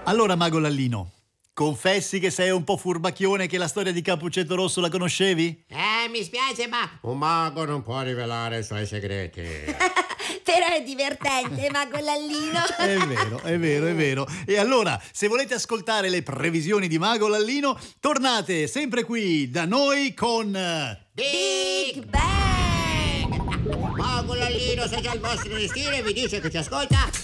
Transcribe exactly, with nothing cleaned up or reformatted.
Allora, Mago Lallino, confessi che sei un po' furbacchione e che la storia di Cappuccetto Rosso la conoscevi? Eh, mi spiace, ma un mago non può rivelare i suoi segreti. Però è divertente, Mago Lallino. È vero, è vero, è vero. E allora, se volete ascoltare le previsioni di Mago Lallino, tornate sempre qui da noi con Big Bang! Mago Lallino, se c'è il vostro destino e vi dice che ci ascolta.